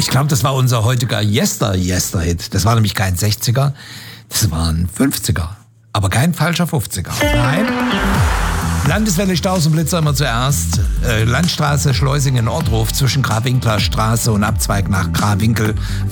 Ich glaube, das war unser heutiger Yester-Hit. Das war nämlich kein 60er, das war ein 50er. Aber kein falscher 50er. Nein. Landeswelle Staus und Blitzer immer zuerst. Landstraße Schleusingen-Ordruf zwischen Grafwinkler Straße und Abzweig nach Grawinkel.